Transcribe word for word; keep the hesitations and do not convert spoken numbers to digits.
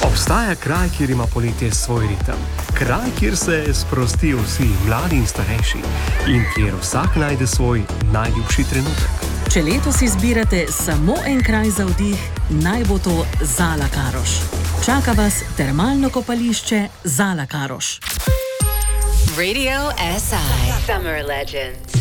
Obstaja kraj, kjer ima poletje svoj ritem. Kraj, kjer se sprostijo vsi, mladi in starejši. In kjer vsak najde svoj najljubši trenutek. Če letos izbirate samo en kraj za vdih, naj bo to Zala Karoš. Čaka vas termalno kopališče Zala Karoš. Radio S I Summer Legends.